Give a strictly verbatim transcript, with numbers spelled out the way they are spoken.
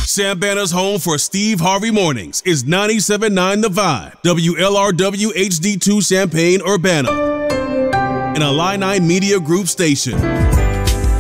Sam Banner's home for Steve Harvey Mornings is ninety-seven point nine The Vibe, W L R W H D two Champaign, Urbana, an Illini Media Group station.